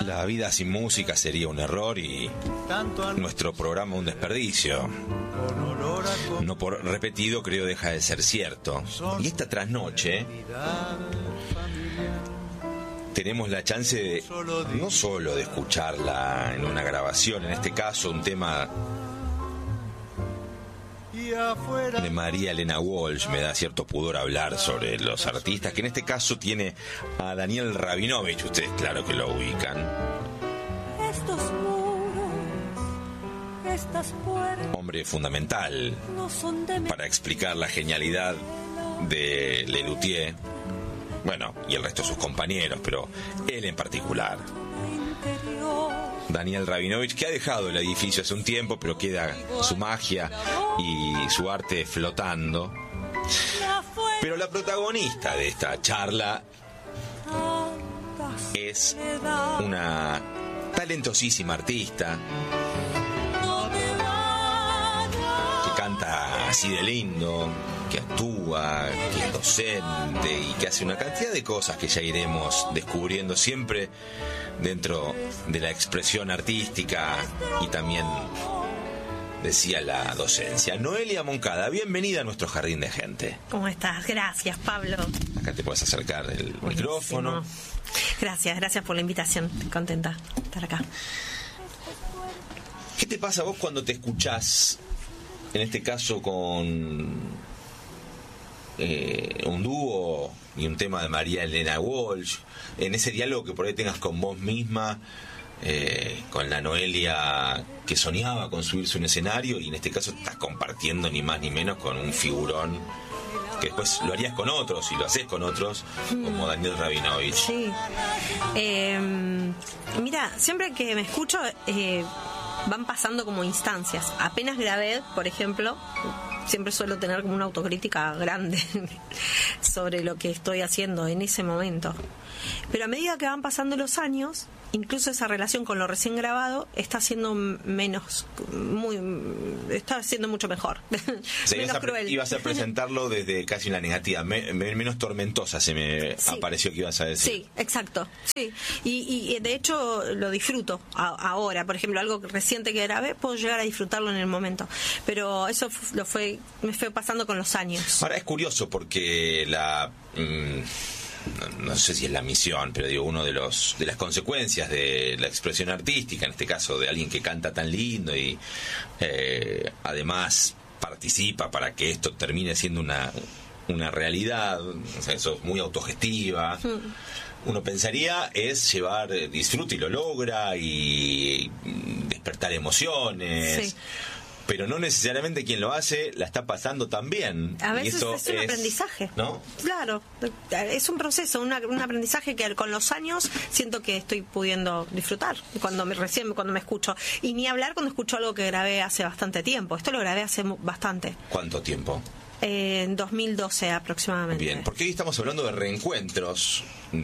La vida sin música sería un error y nuestro programa un desperdicio. No por repetido creo deja de ser cierto. Y esta trasnoche tenemos la chance de no solo de escucharla en una grabación, en este caso un tema de María Elena Walsh. Me da cierto pudor hablar sobre los artistas, que en este caso tiene a Daniel Rabinovich, ustedes claro que lo ubican. Estos muros, estas puertas, hombre fundamental no son de para explicar la genialidad de Lelutier, bueno, y el resto de sus compañeros, pero él en particular. Daniel Rabinovich, que ha dejado el edificio hace un tiempo, pero queda su magia y su arte flotando. Pero la protagonista de esta charla es una talentosísima artista que canta así de lindo, que actúa, que es docente y que hace una cantidad de cosas que ya iremos descubriendo siempre dentro de la expresión artística y también, decía, la docencia. Noelia Moncada, bienvenida a nuestro jardín de gente. ¿Cómo estás? Gracias, Pablo. Acá te puedes acercar el micrófono. Gracias por la invitación. Estoy contenta de estar acá. ¿Qué te pasa vos cuando te escuchás, en este caso con un dúo y un tema de María Elena Walsh, en ese diálogo que por ahí tengas con vos misma, con la Noelia que soñaba con subirse a un escenario, y en este caso estás compartiendo ni más ni menos con un figurón que después lo harías con otros y lo haces con otros, como Daniel Rabinovich? Sí. Mira, siempre que me escucho van pasando como instancias. Apenas grabé, por ejemplo, siempre suelo tener como una autocrítica grande sobre lo que estoy haciendo en ese momento. Pero a medida que van pasando los años, incluso esa relación con lo recién grabado está siendo está siendo mucho mejor. Menos cruel. Ibas a presentarlo desde casi una negativa, menos tormentosa se me apareció que ibas a decir. Sí, exacto. Sí. Y de hecho lo disfruto ahora. Por ejemplo, algo reciente que grabé, puedo llegar a disfrutarlo en el momento. Pero eso me fue pasando con los años. Ahora es curioso porque no sé si es la misión, pero digo, uno de las consecuencias de la expresión artística, en este caso de alguien que canta tan lindo y además participa para que esto termine siendo una realidad, o sea, eso es muy autogestiva. Uno pensaría es llevar disfrute y lo logra y despertar emociones. Sí. Pero no necesariamente quien lo hace la está pasando tan bien. A veces es un aprendizaje, ¿no? Claro, es un proceso, un aprendizaje que con los años siento que estoy pudiendo disfrutar cuando me escucho. Y ni hablar cuando escucho algo que grabé hace bastante tiempo. Esto lo grabé hace bastante. ¿Cuánto tiempo? En 2012 aproximadamente. Bien, porque hoy estamos hablando de reencuentros,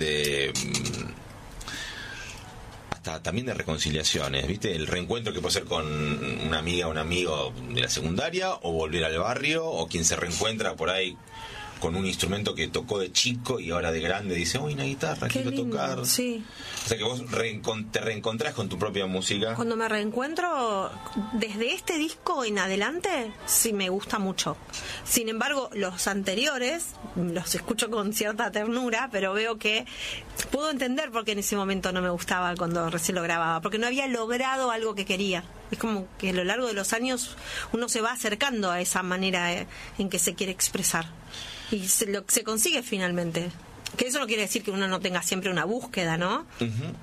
también de reconciliaciones, ¿viste? El reencuentro que puede ser con una amiga o un amigo de la secundaria, o volver al barrio, o quien se reencuentra por ahí con un instrumento que tocó de chico y ahora de grande dice, uy, una guitarra, quiero tocar. Sí. O sea que vos te reencontrás con tu propia música. Cuando me reencuentro, desde este disco en adelante, sí me gusta mucho. Sin embargo, los anteriores los escucho con cierta ternura, pero veo que puedo entender por qué en ese momento no me gustaba cuando recién lo grababa, porque no había logrado algo que quería. Es como que a lo largo de los años uno se va acercando a esa manera en que se quiere expresar. Y se consigue finalmente. Que eso no quiere decir que uno no tenga siempre una búsqueda, ¿no? Uh-huh.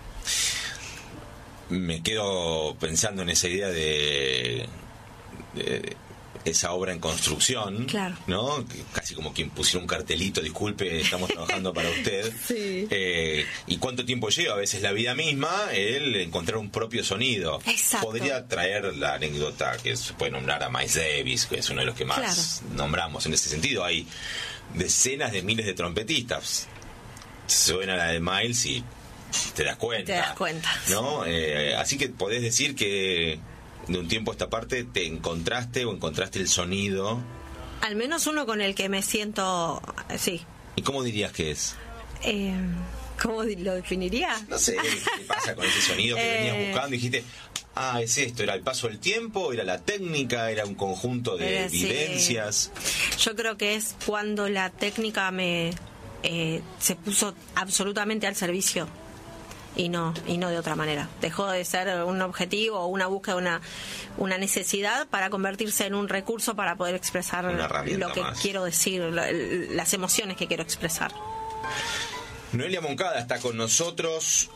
Me quedo pensando en esa idea de esa obra en construcción, claro, ¿no? Casi como quien pusiera un cartelito, disculpe, estamos trabajando para usted. Sí. ¿Y cuánto tiempo lleva? A veces la vida misma, el encontrar un propio sonido. Exacto. Podría traer la anécdota que se puede nombrar a Miles Davis, que es uno de los que más claro nombramos en ese sentido. Hay decenas de miles de trompetistas. Suena la de Miles y te das cuenta. ¿No? Así que podés decir que de un tiempo a esta parte te encontraste el sonido. Al menos uno con el que me siento, sí. ¿Y cómo dirías que es? ¿Cómo lo definiría? No sé, ¿qué pasa con ese sonido que venías buscando? Y dijiste, es esto, era el paso del tiempo, era la técnica, era un conjunto de evidencias. Sí. Yo creo que es cuando la técnica se puso absolutamente al servicio y no de otra manera. Dejó de ser un objetivo o una búsqueda, una necesidad para convertirse en un recurso para poder expresar lo que quiero decir, las emociones que quiero expresar. Noelia Moncada está con nosotros.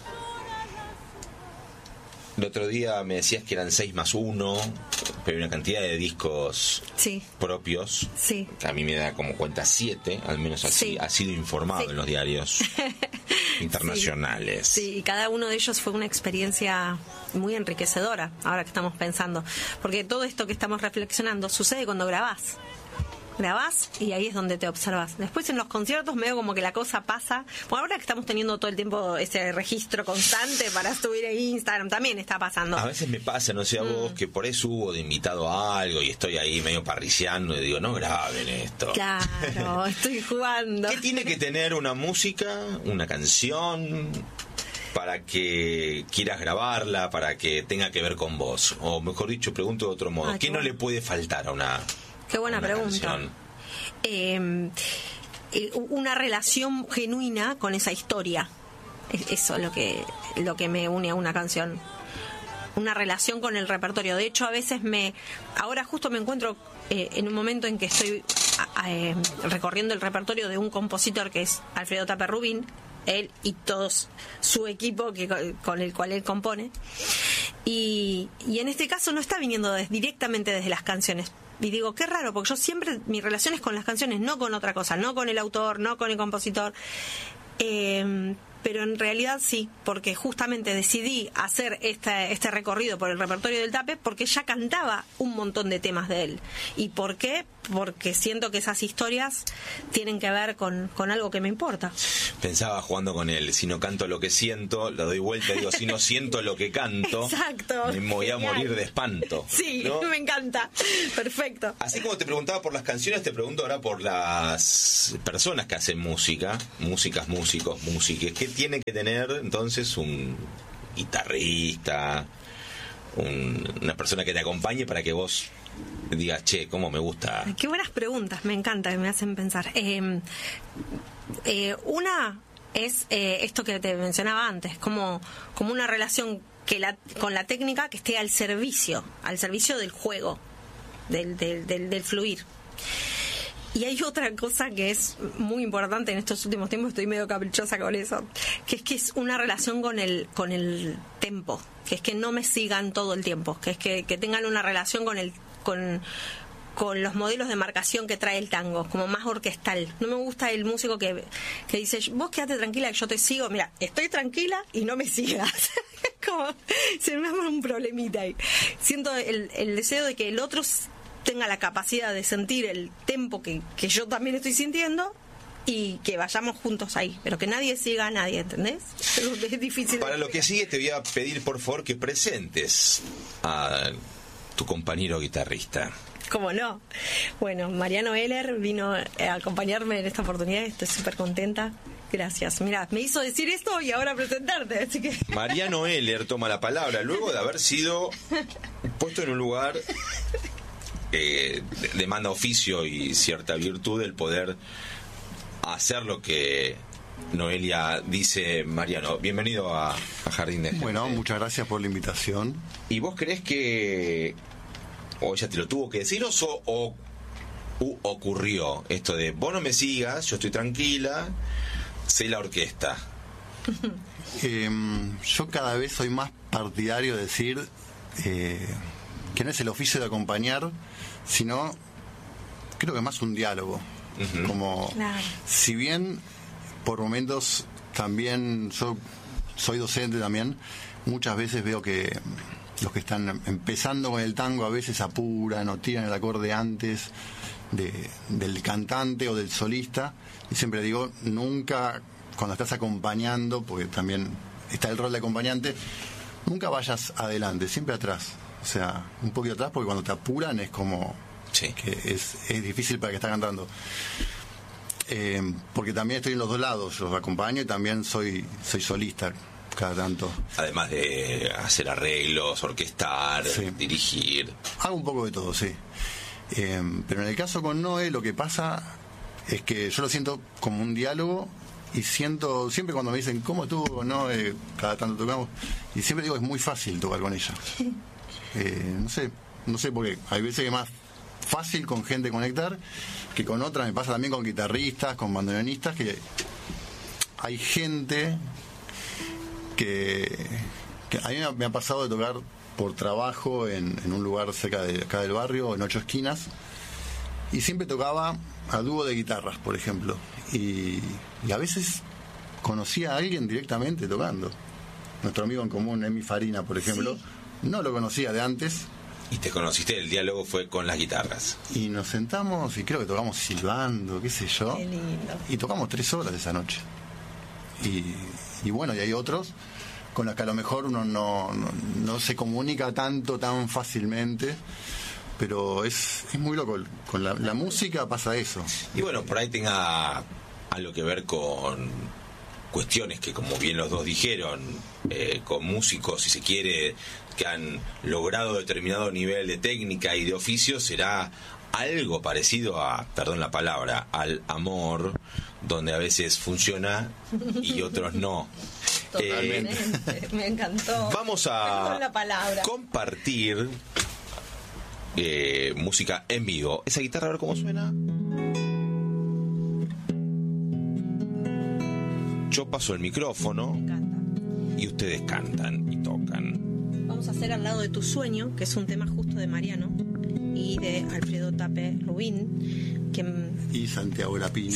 El otro día me decías que eran 6 más 1, pero hay una cantidad de discos propios. Sí. Que a mí me da como cuenta 7, al menos así ha sido informado en los diarios internacionales. Sí, y cada uno de ellos fue una experiencia muy enriquecedora, ahora que estamos pensando. Porque todo esto que estamos reflexionando sucede cuando grabás y ahí es donde te observas. Después en los conciertos medio como que la cosa pasa. Bueno, ahora que estamos teniendo todo el tiempo ese registro constante para subir a Instagram, también está pasando. A veces me pasa, no sé a vos, que por eso hubo de invitado a algo y estoy ahí medio parriciando y digo, no graben esto. Claro, estoy jugando. ¿Qué tiene que tener una música, una canción, para que quieras grabarla, para que tenga que ver con vos? O mejor dicho, pregunto de otro modo, ¿qué no le puede faltar a una... Qué buena pregunta. Una relación genuina con esa historia. Eso es lo que me une a una canción. Una relación con el repertorio. De hecho, a veces ahora justo me encuentro en un momento en que estoy recorriendo el repertorio de un compositor que es Alfredo Tape Rubín, él y todos su equipo con el cual él compone. Y en este caso no está viniendo directamente desde las canciones. Y digo, qué raro, porque yo siempre, mi relación es con las canciones, no con otra cosa, no con el autor, no con el compositor. Pero en realidad sí, porque justamente decidí hacer este recorrido por el repertorio del Tape porque ya cantaba un montón de temas de él. ¿Y por qué? Porque siento que esas historias tienen que ver con algo que me importa. Pensaba jugando con él, si no canto lo que siento, lo doy vuelta y digo, si no siento lo que canto, exacto, me voy a morir de espanto. Sí, ¿no? Me encanta. Perfecto. Así como te preguntaba por las canciones, te pregunto ahora por las personas que hacen música, músicos, músiques. ¿Qué tiene que tener entonces un guitarrista, una persona que te acompañe para que vos digas, che, cómo me gusta? Qué buenas preguntas, me encanta, me hacen pensar. Una es esto que te mencionaba antes, como una relación con la técnica que esté al servicio del juego, del fluir. Y hay otra cosa que es muy importante en estos últimos tiempos, estoy medio caprichosa con eso, que es una relación con el tempo, que es que no me sigan todo el tiempo, que es que tengan una relación con los modelos de marcación que trae el tango, como más orquestal. No me gusta el músico que dice, vos quédate tranquila que yo te sigo. Mira, estoy tranquila y no me sigas. Como se me arma un problemita ahí. Siento el deseo de que el otro tenga la capacidad de sentir el tempo que yo también estoy sintiendo y que vayamos juntos ahí, pero que nadie siga a nadie, ¿entendés? Es difícil. Para lo que sigue te voy a pedir por favor que presentes a tu compañero guitarrista. ¿Cómo no? Bueno, Mariano Heller vino a acompañarme en esta oportunidad, estoy súper contenta. Gracias. Mirá, me hizo decir esto y ahora presentarte, así que... Mariano Heller toma la palabra luego de haber sido puesto en un lugar... demanda oficio y cierta virtud el poder hacer lo que Noelia dice. Mariano, bienvenido a Jardín de Gente. Bueno, muchas gracias por la invitación. ¿Y vos crees que o ella te lo tuvo que decir o ocurrió esto de vos no me sigas, yo estoy tranquila, sé la orquesta? Yo cada vez soy más partidario de decir que no es el oficio de acompañar, sino creo que es más un diálogo. Uh-huh. Como claro. Si bien por momentos también yo soy docente también, muchas veces veo que los que están empezando con el tango a veces apuran o tiran el acorde antes del cantante o del solista, y siempre digo, nunca cuando estás acompañando, porque también está el rol de acompañante, nunca vayas adelante, siempre atrás. O sea, un poquito atrás, porque cuando te apuran es como... Sí. Que es difícil para el que está cantando. porque también estoy en los dos lados, los acompaño y también soy solista cada tanto. Además de hacer arreglos, orquestar, sí, dirigir. Hago un poco de todo, sí. Pero en el caso con Noé lo que pasa es que yo lo siento como un diálogo y siento, siempre cuando me dicen ¿cómo estuvo con Noé? Cada tanto tocamos, y siempre digo es muy fácil tocar con ella. No sé por qué. Hay veces que es más fácil con gente conectar que con otra. Me pasa también con guitarristas, con bandoneonistas, que hay gente que a mí me ha pasado de tocar por trabajo en un lugar cerca de acá del barrio, en 8 esquinas, y siempre tocaba a dúo de guitarras, por ejemplo, y a veces conocía a alguien directamente tocando. Nuestro amigo en común, Emi Farina, por ejemplo, sí, no lo conocía de antes. Y te conociste, el diálogo fue con las guitarras. Y nos sentamos y creo que tocamos silbando, qué sé yo. Qué lindo. Y tocamos 3 horas esa noche. Y bueno, y hay otros con los que a lo mejor uno no se comunica tanto, tan fácilmente, pero es muy loco. Con la música pasa eso. Y bueno, por ahí tenga algo que ver con cuestiones que, como bien los dos dijeron, con músicos, si se quiere, que han logrado determinado nivel de técnica y de oficio, será algo parecido a, perdón la palabra, al amor, donde a veces funciona y otros no. Totalmente. Me encantó. Vamos a la palabra. compartir música en vivo. Esa guitarra, a ver cómo suena. Yo paso el micrófono. Me encanta. Y ustedes cantan y tocan. Vamos a hacer Al lado de tu sueño, que es un tema justo de Mariano y de Alfredo Tape Rubín, y Santiago Lapine,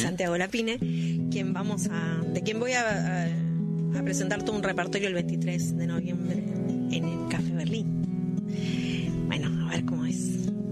de quien voy a presentar todo un repertorio el 23 de noviembre en el Café Berlín. Bueno, a ver cómo es.